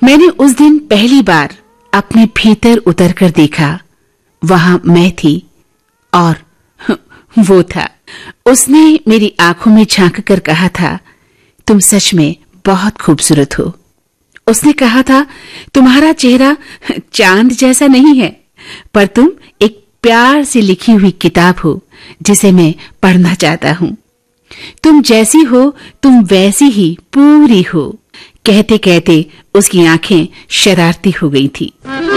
मैंने उस दिन पहली बार अपने भीतर उतरकर देखा। वहां मैं थी और वो था। उसने मेरी आंखों में झांक कर कहा था, तुम सच में बहुत खूबसूरत हो। उसने कहा था, तुम्हारा चेहरा चांद जैसा नहीं है, पर तुम एक प्यार से लिखी हुई किताब हो जिसे मैं पढ़ना चाहता हूं। तुम जैसी हो तुम वैसी ही पूरी हो। कहते कहते उसकी आंखें शरारती हो गई थी।